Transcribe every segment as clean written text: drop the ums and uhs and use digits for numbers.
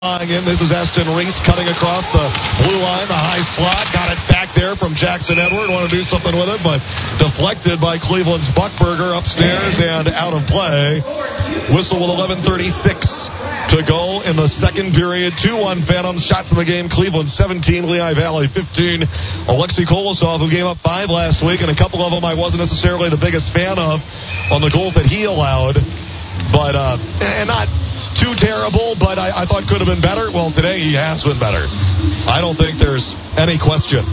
In. This is Aston Reese cutting across the blue line, the high slot. Got it back there from Jackson Edward. Want to do something with it, but deflected by Cleveland's Buckberger upstairs and out of play. Whistle with 11:36 to go in the second period. 2-1 Phantoms. Shots in the game. Cleveland 17, Lehigh Valley 15. Alexei Kolosov, who gave up 5 last week, and a couple of them I wasn't necessarily the biggest fan of on the goals that he allowed, but and not too terrible, but I thought could have been better. Well, today he has been better. I don't think there's any question.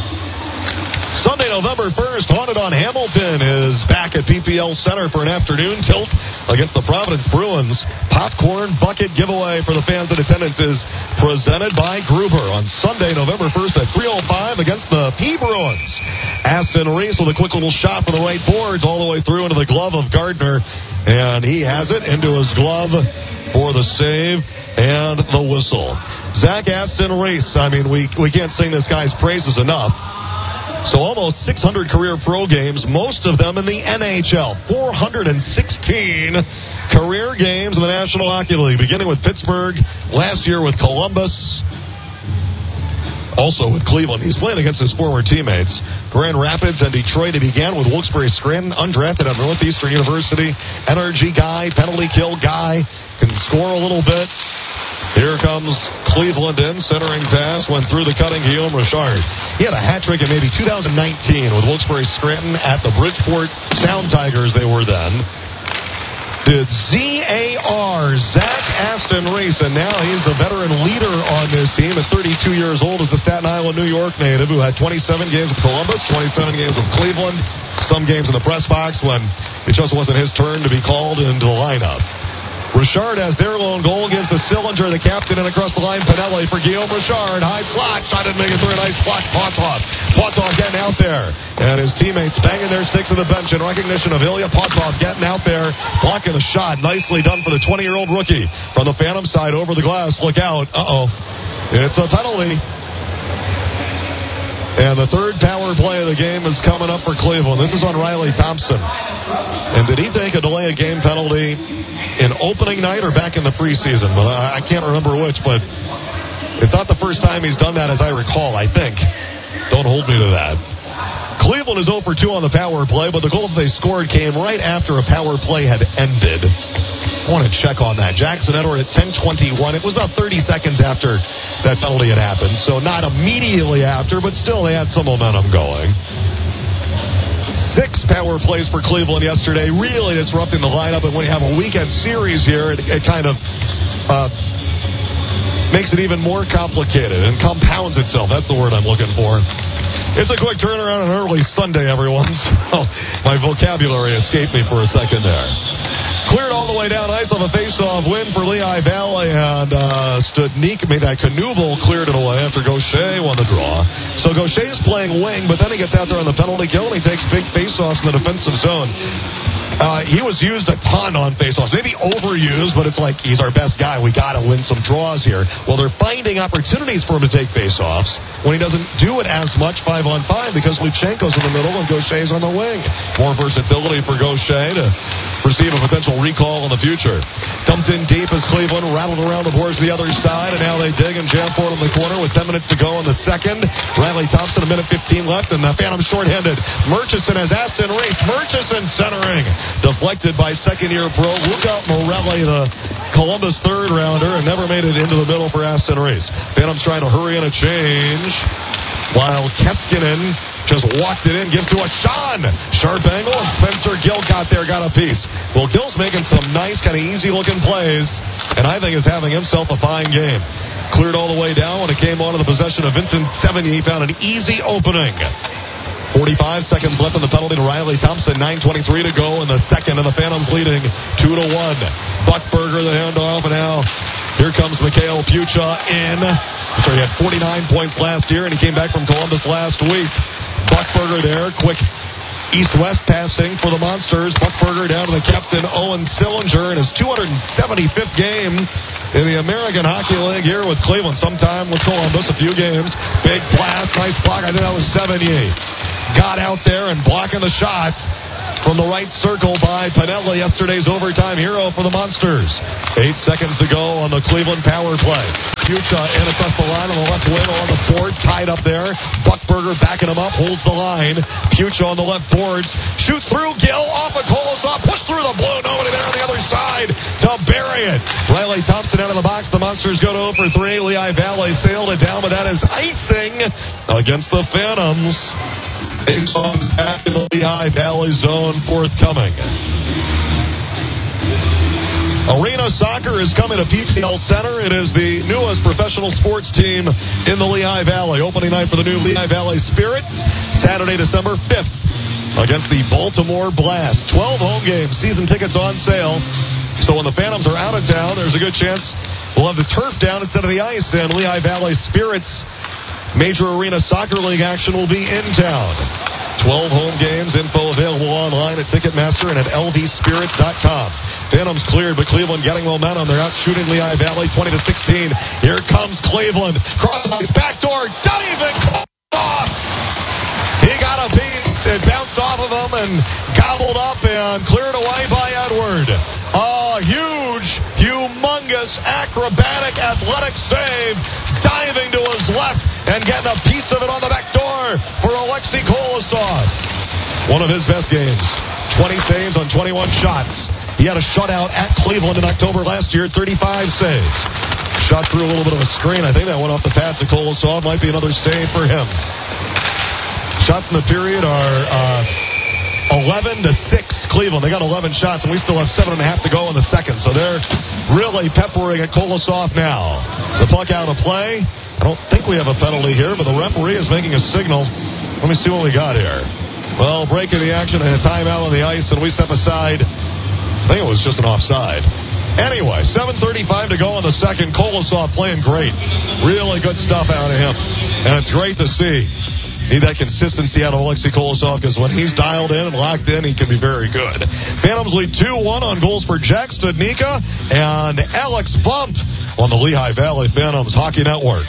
Sunday, November 1st, Haunted on Hamilton is back at PPL Center for an afternoon tilt against the Providence Bruins. Popcorn bucket giveaway for the fans in attendance is presented by Gruber on Sunday, November 1st at 3:05 against the P Bruins. Aston Reese with a quick little shot from the right boards all the way through into the glove of Gardner, and he has it into his glove for the save and the whistle. Zach Aston Reese, I mean, we can't sing this guy's praises enough. So almost 600 career pro games, most of them in the NHL. 416 career games in the National Hockey League, beginning with Pittsburgh, last year with Columbus, also with Cleveland. He's playing against his former teammates. Grand Rapids and Detroit. He began with Wilkes-Barre Scranton, undrafted at Northeastern University. Energy guy, penalty kill guy, can score a little bit. Here comes Cleveland in, centering pass, went through the cutting, Guillaume Richard. He had a hat trick in maybe 2019 with Wilkes-Barre Scranton at the Bridgeport Sound Tigers, they were then. Did ZAR, Zach Aston Reese, and now he's a veteran leader on this team at 32 years old as the Staten Island, New York native who had 27 games with Columbus, 27 games with Cleveland, some games in the press box when it just wasn't his turn to be called into the lineup. Richard has their lone goal, gives to Sillinger, the captain, and across the line, Pinelli for Guillaume Richard. High slot, shot didn't make it through, a nice block, Potov. Potov getting out there, and his teammates banging their sticks on the bench in recognition of Ilya Potov getting out there, blocking the shot. Nicely done for the 20-year-old rookie. From the Phantom side, over the glass, look out. It's a penalty. And the third power play of the game is coming up for Cleveland. This is on Riley Thompson. And did he take a delay of game penalty in opening night or back in the preseason? But I can't remember which, but it's not the first time he's done that as I recall, I think. Don't hold me to that. Cleveland is 0 for 2 on the power play, but the goal that they scored came right after a power play had ended. I want to check on that. Jackson Edward at 10:21. It was about 30 seconds after that penalty had happened. So not immediately after, but still they had some momentum going. 6 power plays for Cleveland yesterday, really disrupting the lineup. And when you have a weekend series here, it kind of makes it even more complicated and compounds itself. That's the word I'm looking for. It's a quick turnaround on early Sunday, everyone. So my vocabulary escaped me for a second there. Cleared all the way down ice on the face-off win for Lehigh Valley, and Studnik made that Knuble, cleared it away after Gaucher won the draw. So Gaucher's playing wing, but then he gets out there on the penalty kill, and he takes big face-offs in the defensive zone. He was used a ton on face-offs. Maybe overused, but it's like he's our best guy. We got to win some draws here. Well, they're finding opportunities for him to take face-offs when he doesn't do it as much 5-on-5 because Luchenko's in the middle and Gaucher's on the wing. More versatility for Gaucher to receive a potential recall in the future. Dumped in deep as Cleveland rattled around the boards to the other side, and now they dig and jam for it in the corner with 10 minutes to go in the second. Riley Thompson, a minute 15 left, and the Phantom shorthanded. Murchison has Aston Reese. Murchison centering. Deflected by second-year pro Luca Morelli, the Columbus third-rounder, and never made it into the middle for Aston Reese. Phantom's trying to hurry in a change, while Keskinen just walked it in, give to a Sean. Sharp angle, and Spencer Gill got there, got a piece. Well, Gill's making some nice, kind of easy-looking plays, and I think is having himself a fine game. Cleared all the way down when it came onto the possession of Vincent Sevigny. He found an easy opening. 45 seconds left on the penalty to Riley Thompson. 9:23 to go in the second, and the Phantoms leading 2-1. Buckberger the handoff, and now here comes Mikhail Pucha in. So he had 49 points last year, and he came back from Columbus last week. Buckberger there, quick east-west passing for the Monsters. Buckberger down to the captain, Owen Sillinger, in his 275th game in the American Hockey League here with Cleveland. Sometime with Columbus, a few games. Big blast, nice block. I think that was Sevigny. Got out there and blocking the shots from the right circle by Pinella, yesterday's overtime hero for the Monsters. 8 seconds to go on the Cleveland power play. Fuchsia in across the line on the left wing along the boards, tied up there. Buckberger backing him up, holds the line. Fuchsia on the left boards, shoots through. Gill off of Kolosov, push through the blue. Nobody there on the other side to bury it. Riley Thompson out of the box. The Monsters go to 0 for 3. Lehigh Valley sailed it down, but that is icing against the Phantoms. Big songs back in the Lehigh Valley zone forthcoming. Arena Soccer is coming to PPL Center. It is the newest professional sports team in the Lehigh Valley. Opening night for the new Lehigh Valley Spirits, Saturday, December 5th, against the Baltimore Blast. 12 home games, season tickets on sale. So when the Phantoms are out of town, there's a good chance we'll have the turf down instead of the ice, and Lehigh Valley Spirits Major Arena Soccer League action will be in town. 12 home games, info available online at Ticketmaster and at lvspirits.com. Phantoms cleared, but Cleveland getting momentum. They're out shooting Lehigh Valley 20-16. Here comes Cleveland. Cross backdoor, diving off. He got a piece. It bounced off of him and gobbled up and cleared away by Edward. A huge, humongous, acrobatic, athletic save, diving to his left and getting a piece of it on the back door for Alexei Kolosov. One of his best games. 20 saves on 21 shots. He had a shutout at Cleveland in October last year, 35 saves. Shot through a little bit of a screen. I think that went off the pads of Kolosov. Might be another save for him. Shots in the period are 11-6 Cleveland. They got 11 shots, and we still have 7.5 to go in the second. So they're really peppering at Kolosov now. The puck out of play. I don't think we have a penalty here, but the referee is making a signal. Let me see what we got here. Well, break of the action and a timeout on the ice, and we step aside. I think it was just an offside. Anyway, 7:35 to go in the second. Kolosov playing great. Really good stuff out of him. And it's great to see. Need that consistency out of Alexei Kolosov, because when he's dialed in and locked in, he can be very good. Phantoms lead 2-1 on goals for Jack Studnicka and Alex Bump on the Lehigh Valley Phantoms Hockey Network.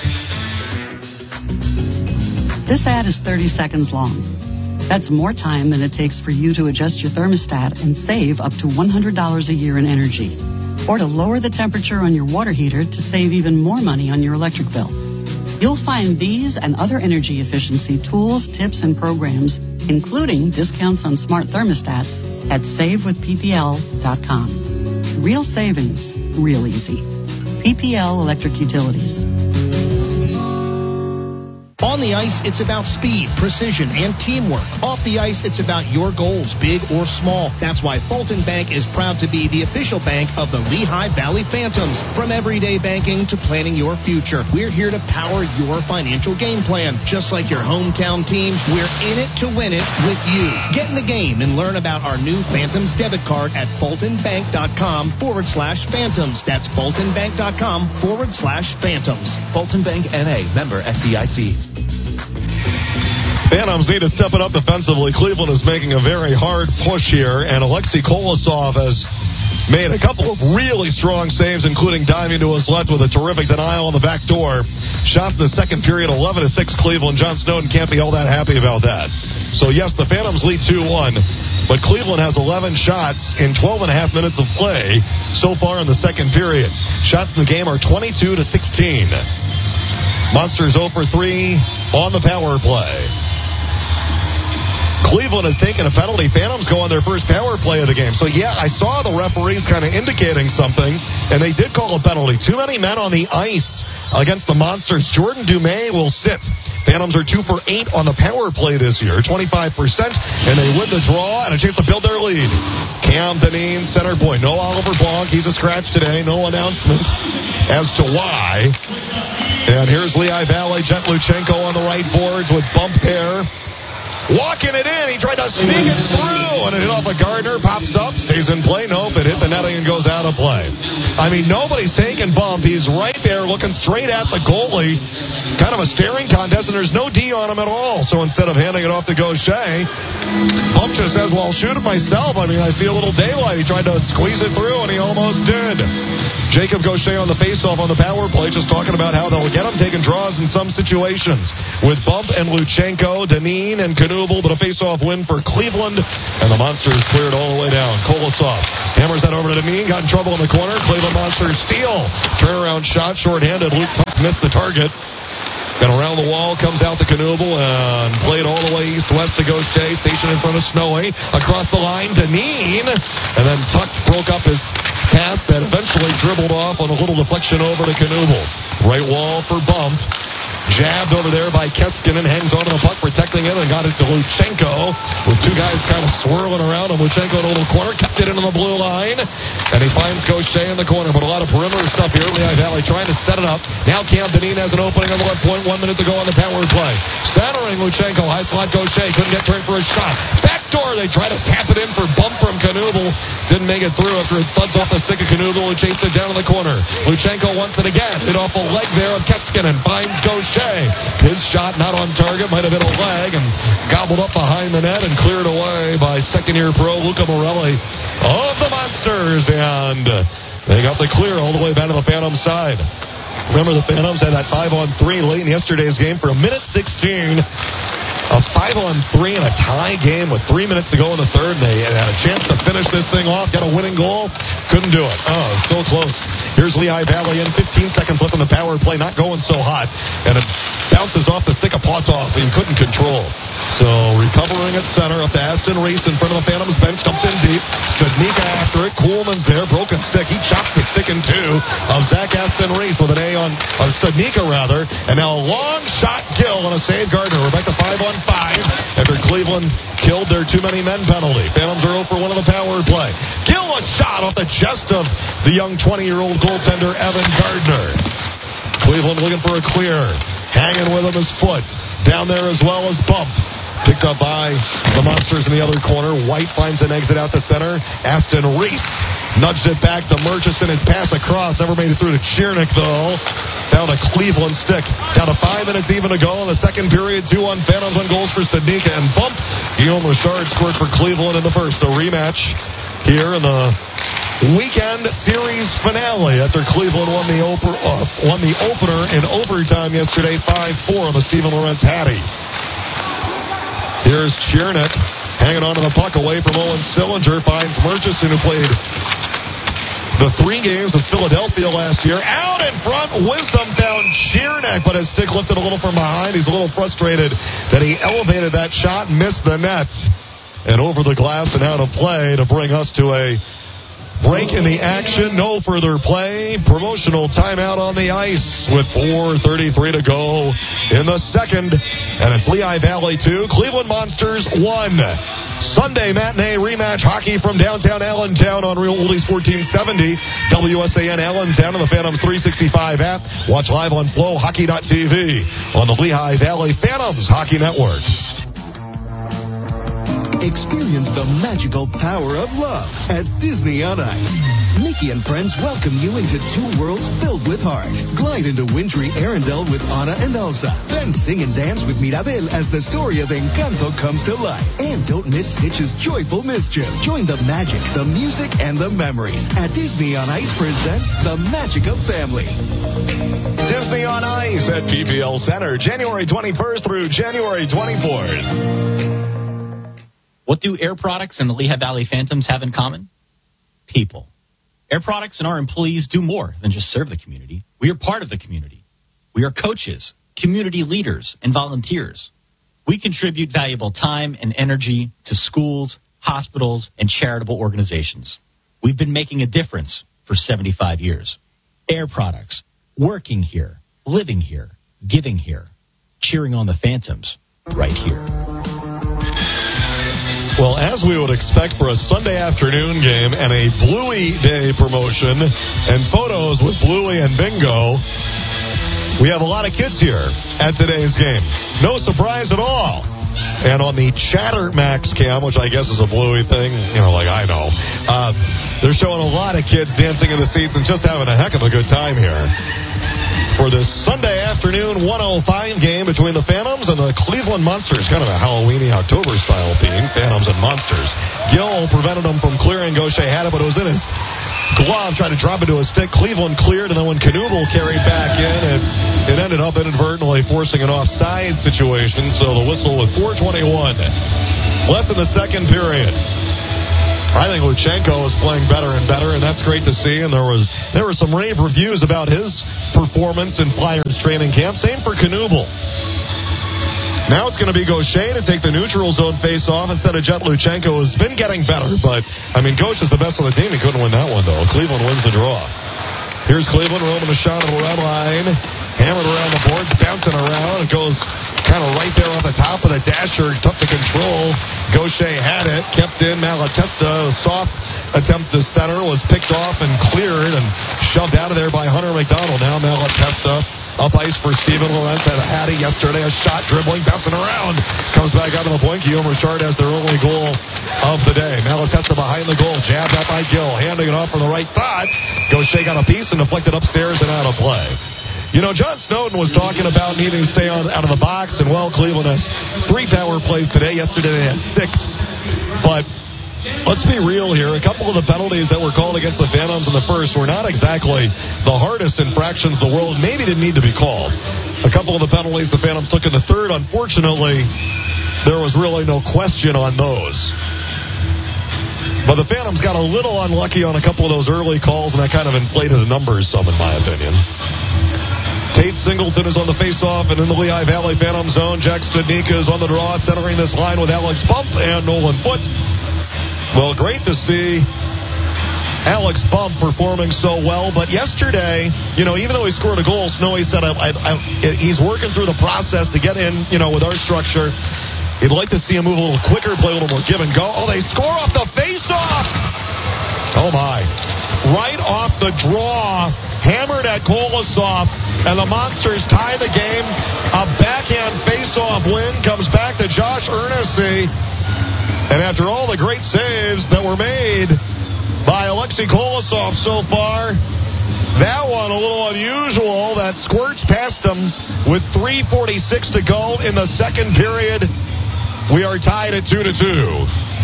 This ad is 30 seconds long. That's more time than it takes for you to adjust your thermostat and save up to $100 a year in energy. Or to lower the temperature on your water heater to save even more money on your electric bill. You'll find these and other energy efficiency tools, tips, and programs, including discounts on smart thermostats, at savewithppl.com. Real savings, real easy. PPL Electric Utilities. On the ice, it's about speed, precision, and teamwork. Off the ice, it's about your goals, big or small. That's why Fulton Bank is proud to be the official bank of the Lehigh Valley Phantoms. From everyday banking to planning your future, we're here to power your financial game plan. Just like your hometown team, we're in it to win it with you. Get in the game and learn about our new Phantoms debit card at fultonbank.com/Phantoms. That's fultonbank.com/Phantoms. Fulton Bank N.A., member FDIC. Phantoms need to step it up defensively. Cleveland is making a very hard push here, and Alexei Kolosov has made a couple of really strong saves, including diving to his left with a terrific denial on the back door. Shots in the second period, 11-6 Cleveland. John Snowden can't be all that happy about that. So, yes, the Phantoms lead 2-1, but Cleveland has 11 shots in 12.5 minutes of play so far in the second period. Shots in the game are 22-16. Monsters 0 for 3 on the power play. Cleveland has taken a penalty. Phantoms go on their first power play of the game. So, yeah, I saw the referees kind of indicating something, and they did call a penalty. Too many men on the ice against the Monsters. Jordan Dumais will sit. Phantoms are 2 for 8 on the power play this year, 25%, and they win the draw and a chance to build their lead. Cam Dineen, center point. No Oliver Blanc. He's a scratch today. No announcement as to why. And here's Lehigh Valley. Jet Luchenko on the right boards with Bump there. Walking it in. He tried to sneak it through, and it hit off a Gardner. Pops up, stays in play. Nope, it hit the netting and goes out of play. I mean, nobody's taking Bump. He's right there looking straight at the goalie. Kind of a staring contest, and there's no D on him at all. So instead of handing it off to Gaucher, Bump just says, well, I'll shoot it myself. I mean, I see a little daylight. He tried to squeeze it through, and he almost did. Jacob Gaucher on the faceoff on the power play, just talking about how they'll get him taking draws in some situations. With Bump and Luchenko, Dineen and Knubel, but a faceoff win for Cleveland, and the Monsters cleared all the way down. Kolosov hammers that over to Dineen, got in trouble in the corner. Cleveland Monsters steal. Turnaround shot, shorthanded. Luke Tuck missed the target. And around the wall comes out to Knubel and played all the way east-west to Gaucher, stationed in front of Snowy. Across the line to Neen. And then Tuck broke up his pass that eventually dribbled off on a little deflection over to Knubel. Right wall for Bump. Jabbed over there by Keskinen, hangs onto the puck, protecting it, and got it to Luchenko, with two guys kind of swirling around him. Luchenko in a little corner, kept it into the blue line, and he finds Gaucher in the corner. But a lot of perimeter stuff here. Lehigh Valley trying to set it up. Now Cam Dineen has an opening on the left point, 1 minute to go on the power play. Centering Luchenko, high slot Gaucher, couldn't get turned for a shot. Backdoor, they try to tap it in for Bump from Knubel. Didn't make it through after it thuds off the stick of Knubel, who chased it down in the corner. Luchenko once and again, hit off a leg there of Keskinen, finds Gaucher. His shot not on target, might have hit a leg and gobbled up behind the net and cleared away by second-year pro Luca Morelli of the Monsters. And they got the clear all the way back to the Phantoms side. Remember, the Phantoms had that 5-on-3 late in yesterday's game for a minute 16. A 5-on-3 and a tie game with 3 minutes to go in the third. They had a chance to finish this thing off, get a winning goal. Couldn't do it. Oh, so close. Here's Lehigh Valley in 15 seconds left on the power play. Not going so hot. And it bounces off the stick of Potov, who he couldn't control. So recovering at center up to Aston Reese in front of the Phantoms bench. Dumped in deep. Studnicka after it. Coolman's there. Broken stick. He chopped the stick in two of Zach Aston Reese with an A on Studnicka, rather. And now a long shot Gill on a save Gardner. We're back to 5-on-5 after Cleveland killed their too many men penalty. Phantoms are 0 for 1 on the power play. Gill a shot off the chest of the young 20-year-old goaltender Evan Gardner. Cleveland looking for a clear. Hanging with him his foot. Down there as well as Bump. Picked up by the Monsters in the other corner. White finds an exit out to center. Aston Reese nudged it back to Murchison. His pass across. Never made it through to Chiernik, though. Found a Cleveland stick. Down to 5 minutes even to go in the second period. 2-1 Phantoms on goals for Studnicka and Bump. Guillaume Richard scored for Cleveland in the first. A rematch here in the weekend series finale after Cleveland won the opener in overtime yesterday, 5-4 on the Stephen Lawrence Hattie. Here's Chiernik hanging on to the puck away from Owen Sillinger. Finds Murchison, who played the 3 games with Philadelphia last year. Out in front, Wisdom found Chiernik, but his stick lifted a little from behind. He's a little frustrated that he elevated that shot and missed the net. And over the glass and out of play to bring us to a break in the action. No further play. Promotional timeout on the ice with 4:33 to go in the second. And it's Lehigh Valley 2, Cleveland Monsters 1. Sunday matinee rematch hockey from downtown Allentown on Real Oldies 1470. WSAN Allentown and the Phantoms 365 app. Watch live on flowhockey.tv on the Lehigh Valley Phantoms Hockey Network. Experience the magical power of love at Disney on Ice. Mickey and friends welcome you into 2 worlds filled with heart. Glide into wintry Arendelle with Anna and Elsa. Then sing and dance with Mirabel as the story of Encanto comes to life. And don't miss Stitch's joyful mischief. Join the magic, the music, and the memories at Disney on Ice presents The Magic of Family. Disney on Ice at PPL Center, January 21st through January 24th. What do Air Products and the Lehigh Valley Phantoms have in common? People. Air Products and our employees do more than just serve the community. We are part of the community. We are coaches, community leaders, and volunteers. We contribute valuable time and energy to schools, hospitals, and charitable organizations. We've been making a difference for 75 years. Air Products, working here, living here, giving here, cheering on the Phantoms right here. Well, as we would expect for a Sunday afternoon game and a Bluey Day promotion and photos with Bluey and Bingo, we have a lot of kids here at today's game. No surprise at all. And on the Chattermax cam, which I guess is a Bluey thing, like I know, they're showing a lot of kids dancing in the seats and just having a heck of a good time here for this Sunday afternoon 105 game between the Phantoms and the Cleveland Monsters. Kind of a Halloween-y October-style theme, Phantoms and Monsters. Gill prevented them from clearing. Gaucher had it, but it was in his glove, tried to drop into a stick. Cleveland cleared, and then when Knuble carried back in, it ended up inadvertently forcing an offside situation. So the whistle with 4:21 left in the second period. I think Luchenko is playing better and better, and that's great to see. And there were some rave reviews about his performance in Flyers training camp. Same for Knuble. Now it's going to be Gaucher to take the neutral zone face-off instead of Jet Luchenko, who's been getting better. But, I mean, Gauch is the best on the team. He couldn't win that one, though. Cleveland wins the draw. Here's Cleveland rolling a shot at the red line. Hammered around the boards, bouncing around. It goes kind of right there off the top of the dasher. Tough to control. Gaucher had it. Kept in. Malatesta, soft attempt to center, was picked off and cleared and shoved out of there by Hunter McDonald. Now Malatesta up ice for Steven Lorentz. Had it yesterday. A shot, dribbling, bouncing around. Comes back out of the point. Guillaume Richard has their only goal of the day. Malatesta behind the goal. Jabbed out by Gill. Handing it off for the right dot. Gaucher got a piece and deflected upstairs and out of play. You know, John Snowden was talking about needing to stay out of the box, and, well, Cleveland has 3 power plays today. Yesterday they had 6. But let's be real here. A couple of the penalties that were called against the Phantoms in the first were not exactly the hardest infractions in the world. Maybe didn't need to be called. A couple of the penalties the Phantoms took in the third, unfortunately, there was really no question on those. But the Phantoms got a little unlucky on a couple of those early calls, and that kind of inflated the numbers some, in my opinion. Tate Singleton is on the face-off, and in the Lehigh Valley Phantom zone, Jack Studnicka is on the draw, centering this line with Alex Bump and Nolan Foote. Well, great to see Alex Bump performing so well, but yesterday, you know, even though he scored a goal, Snowy said he's working through the process to get in, you know, with our structure. He'd like to see him move a little quicker, play a little more give and go. Oh, they score off the face-off! Oh, my. Right off the draw, hammered at Kolosov, and the Monsters tie the game. A backhand face-off win comes back to Josh Ernessy. And after all the great saves that were made by Alexei Kolosov so far, that one a little unusual. That squirts past him with 3:46 to go in the second period. We are tied at 2-2.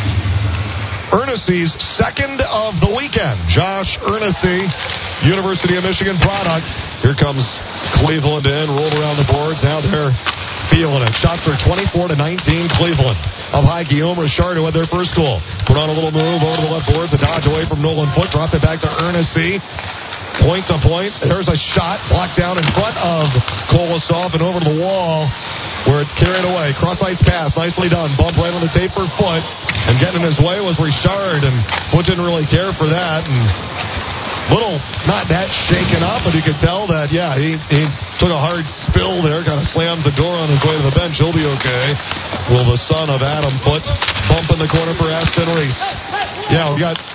Ernessy's second of the weekend. Josh Ernessy, University of Michigan product. Here comes Cleveland in, rolled around the boards. Now they're feeling it. Shots are 24-19 Cleveland. Up high, Guillaume Richard, who had their first goal. Put on a little move over to the left boards. A dodge away from Nolan Foote. Dropped it back to Ernessy. Point to point. There's a shot blocked down in front of Kolosov and over to the wall where it's carried away. Cross-ice pass. Nicely done. Bump right on the tape for Foote. And getting in his way was Richard. And Foote didn't really care for that. And little, not that shaken up, but you could tell that, yeah, he took a hard spill there, kind of slams the door on his way to the bench. He'll be okay. Will the son of Adam Foote bump in the corner for Aston Reese? Yeah, we got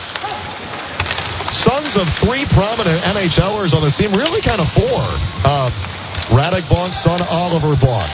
sons of 3 prominent NHLers on the team, really kind of 4. Radek Bonk's son, Oliver Bonk.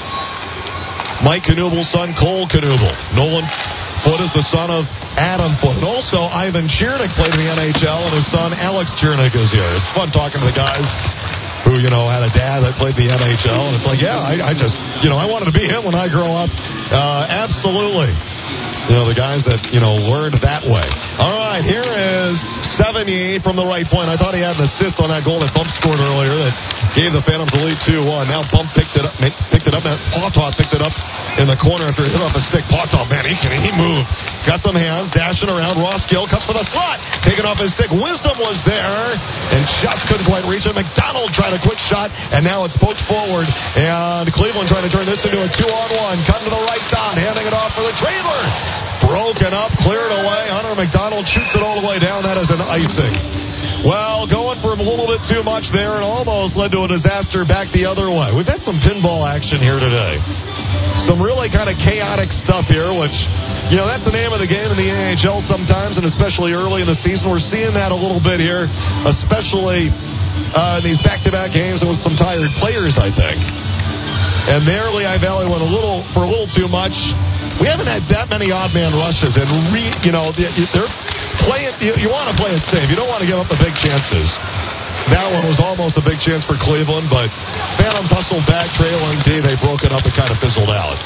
Mike Knuble's son, Cole Knuble. Nolan Foote is the son of Adam Foote. And also, Ivan Chernik played in the NHL, and his son, Alex Chernik, is here. It's fun talking to the guys who, you know, had a dad that played the NHL. And it's like, yeah, I just, you know, I wanted to be him when I grow up. Absolutely. You know, the guys that, you know, learned that way. All right, here is 78 from the right point. I thought he had an assist on that goal that Bump scored earlier that gave the Phantoms the lead 2-1. Now Bump picked it up. Pautov picked it up in the corner after he hit off a stick. Pautov, man, he moved. He's got some hands, dashing around. Ross Gill cuts for the slot. Taking off his stick. Wisdom was there and just couldn't quite reach it. McDonald tried a quick shot, and now it's poked forward. And Cleveland trying to turn this into a 2-on-1. Cutting to the right dot, handing it off for the trailer. Broken up, cleared away. Hunter McDonald shoots it all the way down. That is an icing. Well, going for a little bit too much there and almost led to a disaster back the other way. We've had some pinball action here today. Some really kind of chaotic stuff here, which, you know, that's the name of the game in the NHL sometimes, and especially early in the season. We're seeing that a little bit here, especially in these back-to-back games and with some tired players, I think. And there, Lehigh Valley went a little too much. We haven't had that many odd man rushes, and you know, they're playing. You want to play it safe. You don't want to give up the big chances. That one was almost a big chance for Cleveland, but Phantoms hustled back, trailing D. They broke it up and kind of fizzled out.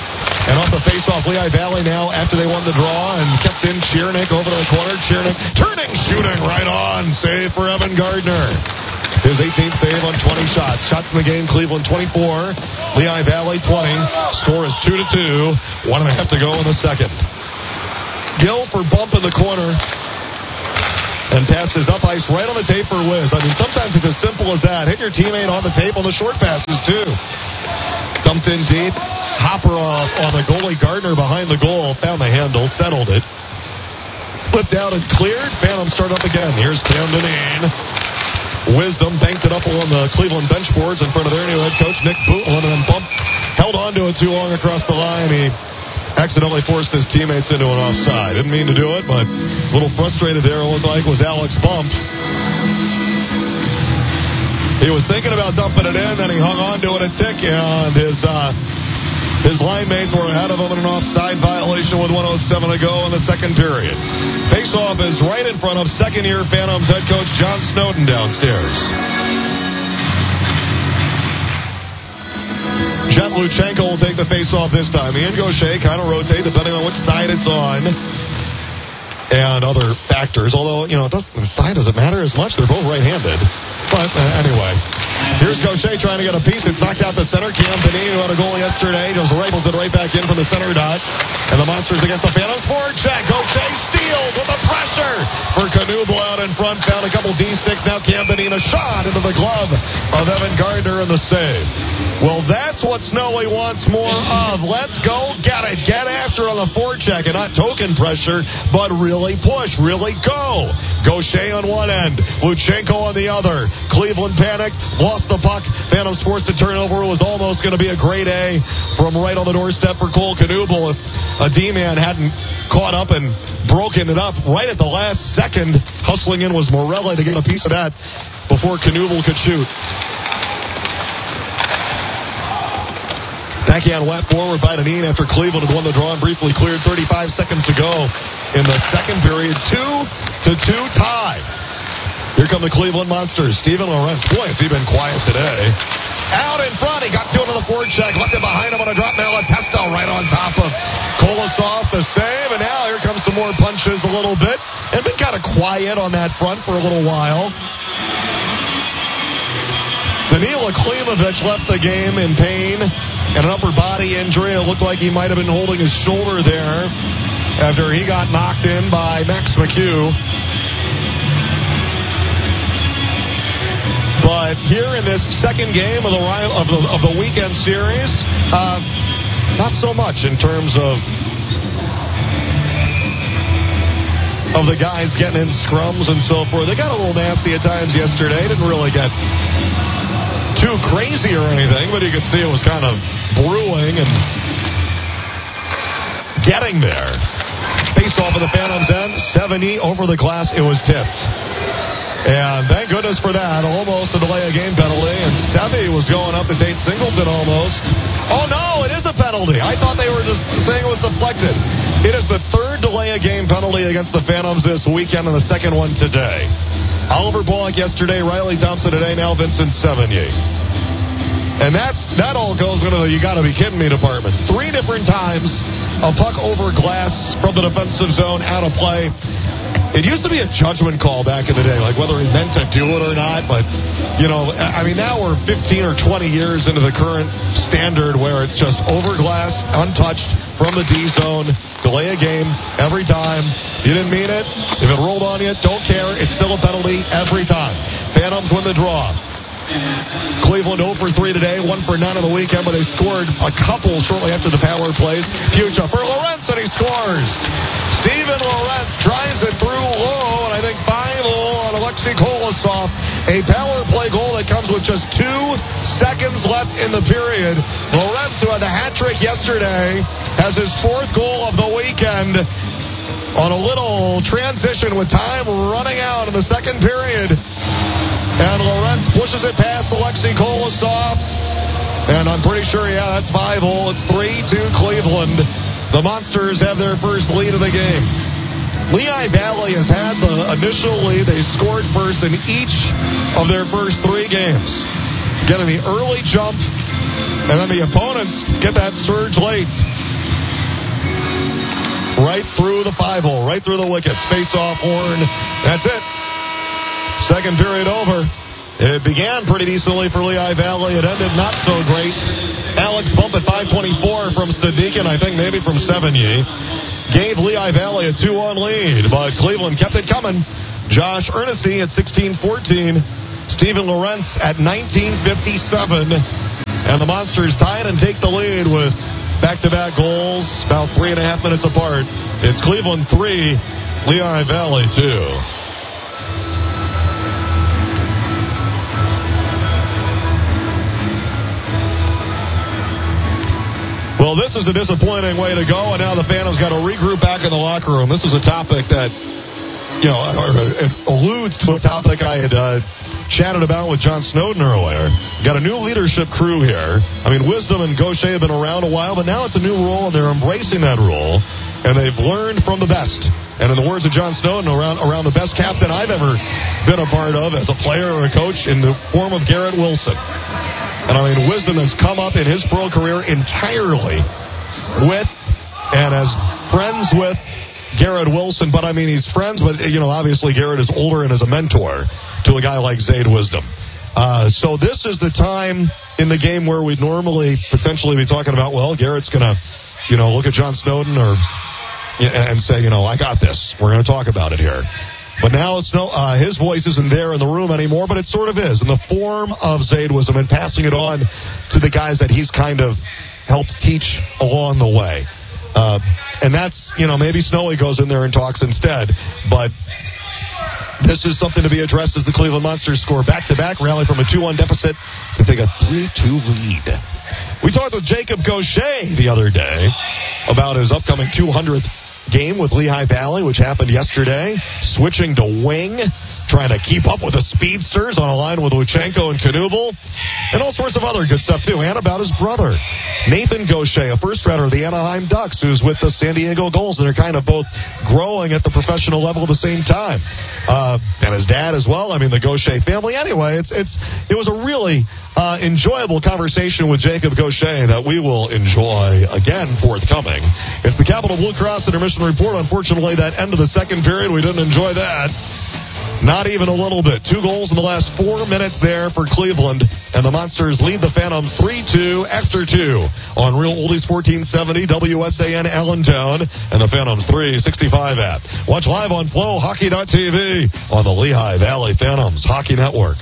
And off the face-off, Lehigh Valley now, after they won the draw and kept in Chiernik over to the corner. Chiernik turning, shooting right on. Save for Evan Gardner. His 18th save on 20 shots. Shots in the game, Cleveland 24, Lehigh Valley 20. Score is 2-2. 1.5 to go in the second. Gill for bump in the corner. And passes up ice right on the tape for Wiz. I mean, sometimes it's as simple as that. Hit your teammate on the tape on the short passes, too. Dumped in deep. Hopper off on the goalie. Gardner behind the goal. Found the handle. Settled it. Flipped out and cleared. Phantom start up again. Here's Cam Dineen. Wisdom banked it up on the Cleveland bench boards in front of their new head coach, Nick Bootlin, and then held onto it too long across the line. He accidentally forced his teammates into an offside. Didn't mean to do it, but a little frustrated there. It looked like was Alex Bump. He was thinking about dumping it in, and he hung on to it a tick, and his line mates were ahead of him in an offside violation with 1:07 to go in the second period. Face-off is right in front of second-year Phantoms head coach John Snowden downstairs. Jet Luchenko will take the face-off this time. Ian Gaucher kind of rotate depending on which side it's on and other factors. Although, the side doesn't matter as much. They're both right-handed. But anyway, here's Gaucher trying to get a piece. It's knocked out the center. Cam Dineen, who had a goal yesterday, just rifles it right back in from the center dot. And the Monsters against the Phantoms. Forward check. Gaucher steals with the pressure for Knuble out in front. Found a couple D-sticks. Now Cam Dineen, a shot into the glove of Evan Gardner in the save. Well, that's what Snowy wants more of. Let's go get it. Get after on the forecheck and not token pressure, but really push, really go. Gaucher on one end, Luchenko on the other. Cleveland panicked, lost the puck. Phantoms forced a turnover. It was almost going to be a grade A from right on the doorstep for Cole Knuble if a D-man hadn't caught up and broken it up right at the last second. Hustling in was Morelli to get a piece of that before Knuble could shoot. Backhand whack forward by Dineen after Cleveland had won the draw and briefly cleared. 35 seconds to go in the second period. 2-2 tie. Here come the Cleveland Monsters. Steven Lorentz. Boy, has he been quiet today. Out in front. He got to it on the forecheck. Left it behind him on a drop. Malatesta right on top of Kolosov. The save. And now here comes some more punches a little bit. And been kind of quiet on that front for a little while. Danila Klimovich left the game in pain and an upper body injury. It looked like he might have been holding his shoulder there after he got knocked in by Max McHugh. But here in this second game of the weekend series, not so much in terms of the guys getting in scrums and so forth. They got a little nasty at times yesterday. Didn't really get too crazy or anything, but you could see it was kind of brewing and getting there. Face off of the Phantoms end, 70 over the glass. It was tipped. And thank goodness for that. Almost a delay of game penalty. And Sevy was going up to Tate Singleton almost. Oh, no, it is a penalty. I thought they were just saying it was deflected. It is the third delay of game penalty against the Phantoms this weekend and the second one today. Oliver Bullock yesterday, Riley Thompson today, now Vincent Sevigny. And that all goes into the you got to be kidding me department. 3 different times a puck over glass from the defensive zone out of play. It used to be a judgment call back in the day, like whether he meant to do it or not. But, now we're 15 or 20 years into the current standard where it's just over glass, untouched from the D zone, delay a game every time. If you didn't mean it, if it rolled on you, don't care. It's still a penalty every time. Phantoms win the draw. Cleveland 0 for 3 today, 1 for 9 on the weekend, but they scored a couple shortly after the power plays. Pucha for Lorentz, and he scores. Steven Lorentz drives it through low, and I think 5-0 on Alexei Kolosov. A power play goal that comes with just 2 seconds left in the period. Lorentz, who had the hat trick yesterday, has his 4th goal of the weekend on a little transition with time running out in the second period. And Lorentz pushes it past Alexei Kolosov. And I'm pretty sure, that's 5-0. It's 3-2 Cleveland. The Monsters have their first lead of the game. Lehigh Valley has had the initial lead. They scored first in each of their first 3 games. Getting the early jump, and then the opponents get that surge late. right through the 5-hole, right through the wicket. Space off horn. That's it. Second period over. It began pretty decently for Lehigh Valley. It ended not so great. Alex Bump at 524 from Stadikin, I think maybe from Sevigny, gave Lehigh Valley a 2-1 lead, but Cleveland kept it coming. Josh Ernest at 16-14. Stephen Lawrence at 19-57. And the Monsters tie it and take the lead with back-to-back goals about 3.5 minutes apart. It's Cleveland 3, Lehigh Valley 2. Well, this is a disappointing way to go, and now the Phantoms got to regroup back in the locker room. This is a topic that, alludes to a topic I had chatted about with John Snowden earlier. Got a new leadership crew here. I mean, Wisdom and Gaucher have been around a while, but now it's a new role, and they're embracing that role, and they've learned from the best. And in the words of John Snowden, around the best captain I've ever been a part of as a player or a coach in the form of Garrett Wilson. And I mean, Wisdom has come up in his pro career entirely with and as friends with Garrett Wilson. But I mean, he's friends with, obviously Garrett is older and is a mentor to a guy like Zaid Wisdom. So this is the time in the game where we'd normally potentially be talking about, well, Garrett's going to, look at John Snowden and say, I got this. We're going to talk about it here. But now it's his voice isn't there in the room anymore, but it sort of is in the form of Zaid Wisdom and passing it on to the guys that he's kind of helped teach along the way. And that's, maybe Snowy goes in there and talks instead. But this is something to be addressed as the Cleveland Monsters score back-to-back, rally from a 2-1 deficit to take a 3-2 lead. We talked with Jacob Gaucher the other day about his upcoming 200th game with Lehigh Valley, which happened yesterday, switching to wing, trying to keep up with the speedsters on a line with Luchenko and Knubel, and all sorts of other good stuff too, and about his brother, Nathan Gaucher, a first-rounder of the Anaheim Ducks, who's with the San Diego Gulls, and they're kind of both growing at the professional level at the same time. And his dad as well, I mean, the Gaucher family. Anyway, it was a really enjoyable conversation with Jacob Gaucher that we will enjoy again forthcoming. It's the Capital Blue Cross Intermission Report. Unfortunately, that end of the second period, we didn't enjoy that. Not even a little bit. 2 goals in the last 4 minutes there for Cleveland, and the Monsters lead the Phantoms 3-2 after 2 on Real Oldies 1470 WSAN Allentown, and the Phantoms 365 app. Watch live on FlowHockey.tv on the Lehigh Valley Phantoms Hockey Network.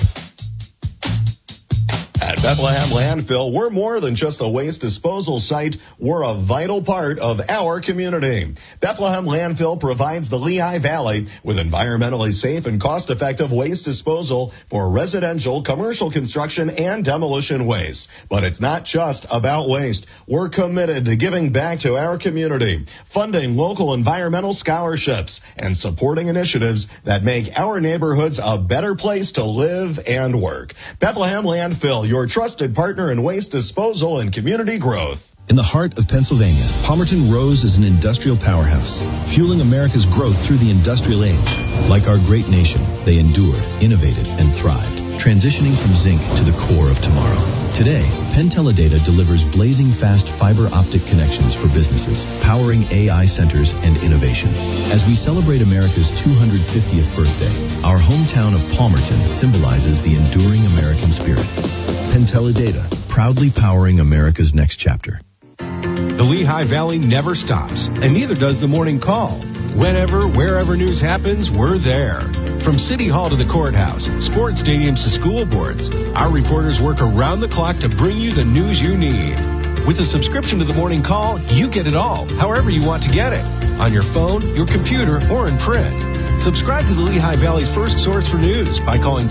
At Bethlehem Landfill, we're more than just a waste disposal site. We're a vital part of our community. Bethlehem Landfill provides the Lehigh Valley with environmentally safe and cost-effective waste disposal for residential, commercial construction, and demolition waste. But it's not just about waste. We're committed to giving back to our community, funding local environmental scholarships, and supporting initiatives that make our neighborhoods a better place to live and work. Bethlehem Landfill, your trusted partner in waste disposal and community growth. In the heart of Pennsylvania, Palmerton rose as an industrial powerhouse, fueling America's growth through the industrial age. Like our great nation, they endured, innovated, and thrived, transitioning from zinc to the core of tomorrow. Today, Penn Teledata delivers blazing fast fiber optic connections for businesses, powering AI centers and innovation. As we celebrate America's 250th birthday, our hometown of Palmerton symbolizes the enduring American spirit. Penn Teledata, proudly powering America's next chapter. The Lehigh Valley never stops, and neither does the Morning Call. Whenever, wherever news happens, we're there. From City Hall to the courthouse, sports stadiums to school boards, our reporters work around the clock to bring you the news you need. With a subscription to the Morning Call, you get it all, however you want to get it. On your phone, your computer, or in print. Subscribe to the Lehigh Valley's first source for news by calling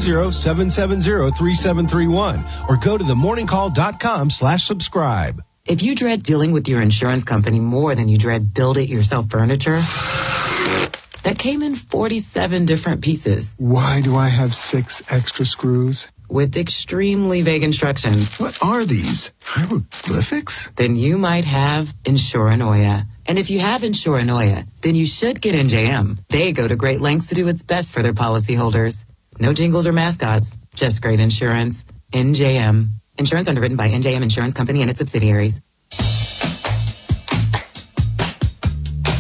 610-770-3731 or go to themorningcall.com/subscribe. If you dread dealing with your insurance company more than you dread build-it-yourself furniture, that came in 47 different pieces. Why do I have 6 extra screws? With extremely vague instructions. What are these? Hieroglyphics? Then you might have Insuranoia. And if you have Insuranoia, then you should get NJM. They go to great lengths to do what's best for their policyholders. No jingles or mascots, just great insurance. NJM. Insurance underwritten by NJM Insurance Company and its subsidiaries.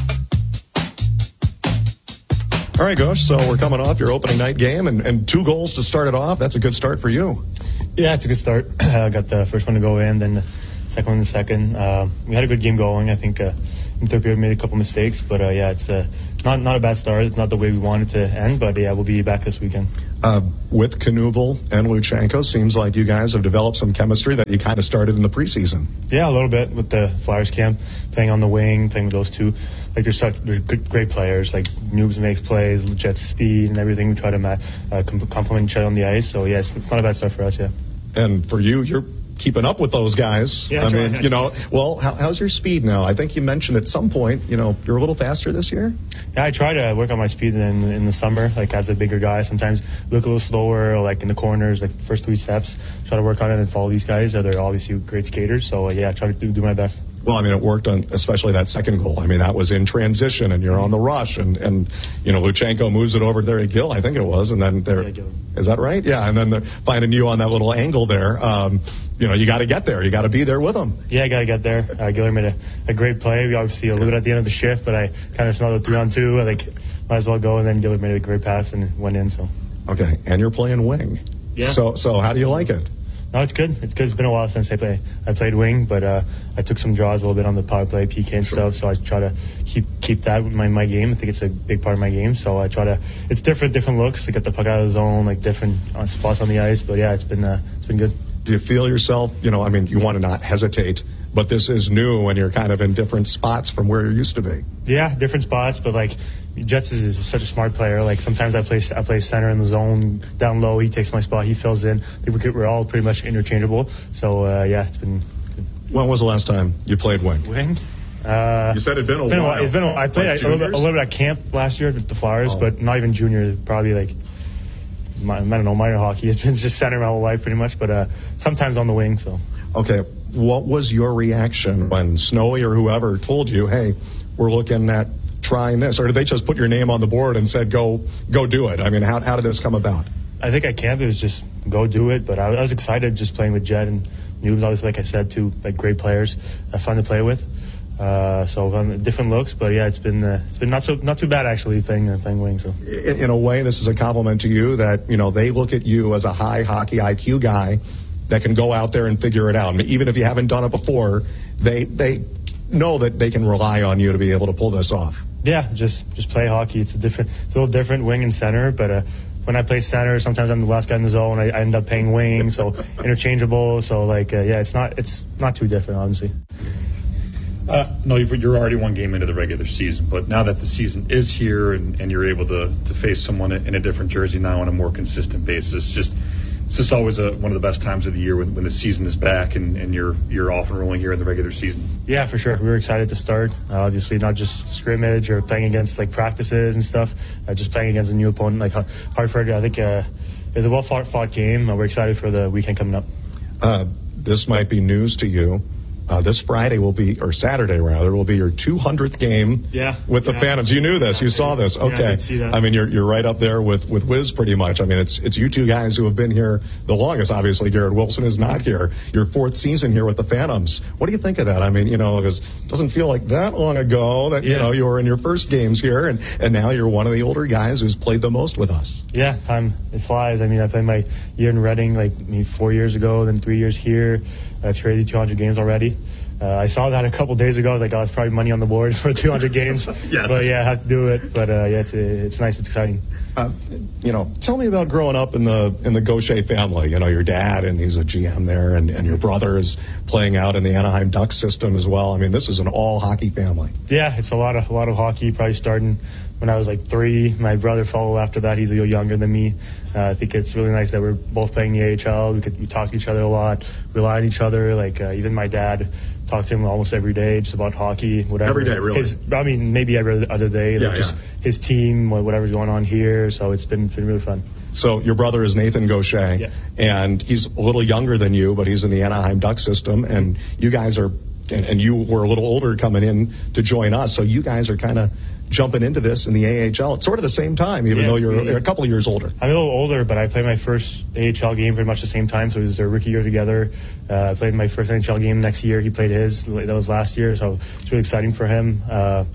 All right, Gosh, so we're coming off your opening night game and 2 goals to start it off. That's a good start for you. Yeah, it's a good start. I got the first one to go in, then the second one in the second. We had a good game going. I think in third period we made a couple mistakes, but yeah, it's not a bad start. It's not the way we wanted to end, but yeah, we'll be back this weekend. With Knuble and Luchenko, seems like you guys have developed some chemistry that you kind of started in the preseason. Yeah, a little bit with the Flyers camp, playing on the wing, playing with those two. Like they're good, great players. Like Noobs makes plays, Jet's speed and everything. We try to complement each other on the ice. So yeah, it's not a bad start for us. Yeah. And for you, you're keeping up with those guys. Yeah, I mean, you know, well, how's your speed now? I think you mentioned at some point, you know, you're a little faster this year. Yeah, I try to work on my speed in the summer, like as a bigger guy. Sometimes look a little slower, or like in the corners, like the first 3 steps. Try to work on it and follow these guys. They're obviously great skaters. So yeah, I try to do my best. Well, I mean, it worked on especially that second goal. I mean, that was in transition, and you're on the rush, and you know, Luchenko moves it over there to Gill, I think it was, and then is that right? Yeah, and then they're finding you on that little angle there. You know, you got to get there. You got to be there with them. Yeah, I got to get there. Giller made a great play. We obviously a little bit at the end of the shift, but I kind of smelled a 3-on-2. I think might as well go, and then Giller made a great pass and went in. So okay, and you're playing wing. Yeah. So how do you like it? No, it's good. It's good. It's been a while since I played wing, but I took some draws a little bit on the power play, PK and stuff. So I try to keep that in my game. I think it's a big part of my game. So I try to. It's different looks to get the puck out of the zone, like different spots on the ice. But yeah, it's been good. Do you feel yourself? You know, I mean, you want to not hesitate, but this is new, and you're kind of in different spots from where you used to be. Yeah, different spots, but like Jets is such a smart player. Like sometimes I play center in the zone, down low. He takes my spot. He fills in. I think we're all pretty much interchangeable. So yeah, it's been good. When was the last time you played wing? Wing? You said it'd been a while. It's been a while. I played a little bit at camp last year with the Flyers, but not even junior. Probably like I don't know, minor hockey. It's been just center my whole life pretty much, but sometimes on the wing. So okay, what was your reaction when Snowy or whoever told you, hey, we're looking at trying this? Or did they just put your name on the board and said, go do it? I mean, how did this come about? I think at camp it was just go do it, but I was excited just playing with Jet and Noobs, obviously, like I said, two like great players, fun to play with. So different looks, but yeah, it's been not too bad actually playing wing. So in a way, this is a compliment to you that, you know, they look at you as a high hockey IQ guy that can go out there and figure it out. And even if you haven't done it before, they know that they can rely on you to be able to pull this off. Yeah, just play hockey. It's a little different wing and center, but when I play center, sometimes I'm the last guy in the zone. I end up playing wing, so interchangeable. So like yeah, it's not too different, obviously. No, you're already one game into the regular season, but now that the season is here and you're able to face someone in a different jersey now on a more consistent basis, it's just always one of the best times of the year when the season is back and you're off and rolling here in the regular season. Yeah, for sure. We were excited to start. Obviously, not just scrimmage or playing against like practices and stuff. Just playing against a new opponent like Hartford. I think it's a well-fought game. We're excited for the weekend coming up. This might be news to you. This Friday or Saturday rather, will be your 200th game with the Phantoms. You knew this. You saw this. Okay. I did see that. I mean, you're right up there with Wiz pretty much. I mean, it's you two guys who have been here the longest. Obviously, Garrett Wilson is not here. Your 4th season here with the Phantoms. What do you think of that? I mean, you know, because it doesn't feel like that long ago that, you know, you were in your first games here, and now you're one of the older guys who's played the most with us. Yeah, time, it flies. I mean, I played my year in Reading like maybe 4 years ago, then 3 years here. That's crazy, 200 games already. I saw that a couple days ago. I was like, oh, it's probably money on the board for 200 games. Yes. But yeah, I have to do it. But yeah, it's nice. It's exciting. You know, tell me about growing up in the Gaucher family. You know, your dad, and he's a GM there, and your brother is playing out in the Anaheim Ducks system as well. I mean, this is an all hockey family. Yeah, it's a lot of hockey. Probably starting when I was like 3. My brother followed after that. He's a little younger than me. I think it's really nice that we're both playing the AHL. We talk to each other a lot, rely on each other. Like even my dad, talk to him almost every day just about hockey, whatever. Every day, really? Maybe every other day. Like just his team, whatever's going on here. So it's been really fun. So your brother is Nathan Gaucher, and he's a little younger than you, but he's in the Anaheim Ducks system, and you guys are, and you were a little older coming in to join us, so you guys are kind of jumping into this in the AHL at sort of the same time, even though you're a couple of years older. I'm a little older, but I played my first AHL game pretty much the same time, so it was our rookie year together. I played my first NHL game next year. He played his. That was last year, so it's really exciting for him.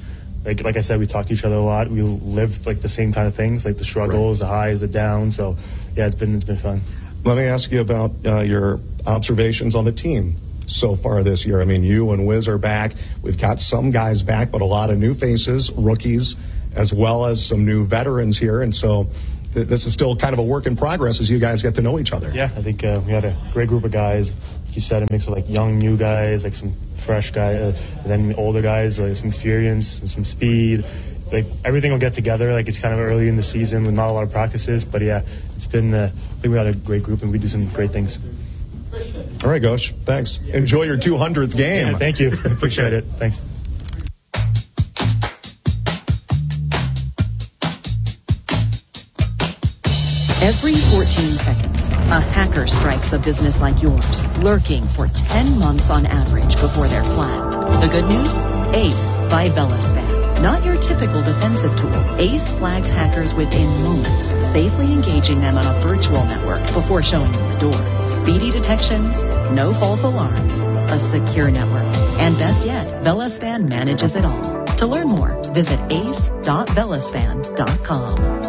like I said, we talk to each other a lot. We live like the same kind of things, like the struggles, the highs, the downs. So yeah, it's been fun. Let me ask you about your observations on the team so far this year. I mean, you and Wiz are back. We've got some guys back, but a lot of new faces, rookies, as well as some new veterans here. And so this is still kind of a work in progress as you guys get to know each other. Yeah, I think we had a great group of guys. Like you said, a mix of like young, new guys, like some fresh guys, and then older guys, like some experience and some speed. Like everything will get together. Like it's kind of early in the season with not a lot of practices, but yeah, it's been. I think we had a great group and we do some great things. All right, Gosh. Thanks. Enjoy your 200th game. Yeah, thank you. Appreciate it. Thanks. Every 14 seconds, a hacker strikes a business like yours, lurking for 10 months on average before they're flagged. The good news? Ace by Velaspan. Not your typical defensive tool. Ace flags hackers within moments, safely engaging them on a virtual network before showing them the door. Speedy detections, no false alarms, a secure network. And best yet, Velaspan manages it all. To learn more, visit ace.velaspan.com.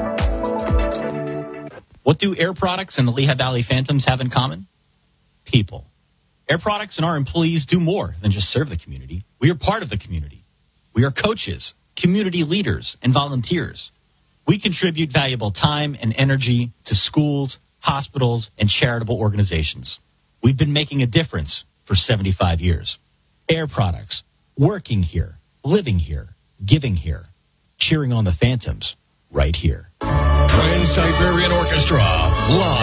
What do Air Products and the Lehigh Valley Phantoms have in common? People. Air Products and our employees do more than just serve the community. We are part of the community. We are coaches, community leaders, and volunteers. We contribute valuable time and energy to schools, hospitals, and charitable organizations. We've been making a difference for 75 years. Air Products, working here, living here, giving here, cheering on the Phantoms right here. Trans-Siberian Orchestra, live.